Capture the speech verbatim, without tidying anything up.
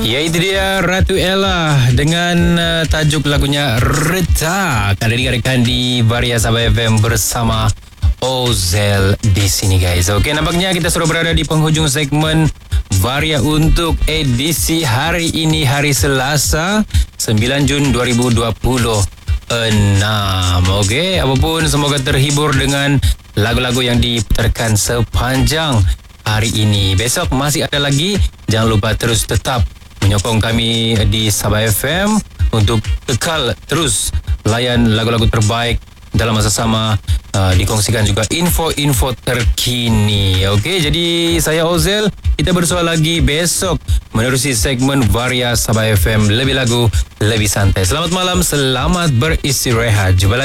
Ya, itu dia Ratu Ella dengan uh, tajuk lagunya Retak. Ada dikaryakan di Varia Sabah F M bersama Ozel di sini, guys. Okey, nampaknya kita sudah berada di penghujung segmen Varia untuk edisi hari ini, hari Selasa, sembilan Jun dua ribu dua puluh enam. Okey, apapun semoga terhibur dengan lagu-lagu yang diputarkan sepanjang hari ini. Besok masih ada lagi. Jangan lupa terus tetap menyokong kami di Sabah F M untuk kekal terus layan lagu-lagu terbaik dalam masa sama, uh, dikongsikan juga info-info terkini. Okey, jadi saya Ozel, kita bersua lagi besok menerusi segmen Varia Sabah F M, lebih lagu, lebih santai. Selamat malam, selamat beristirahat. Jumpa lagi.